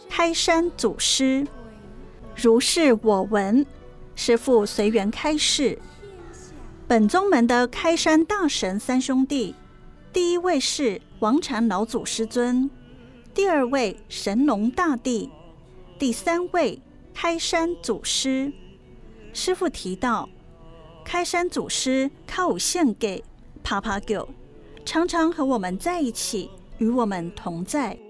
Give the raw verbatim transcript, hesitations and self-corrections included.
开山祖师。如是我闻，师父随缘开示。本宗门的开山大神三兄弟，第一位是王禅老祖师尊，第二位神农大帝，第三位开山祖师。师父提到，开山祖师靠献给啪啪狗，常常和我们在一起，与我们同在。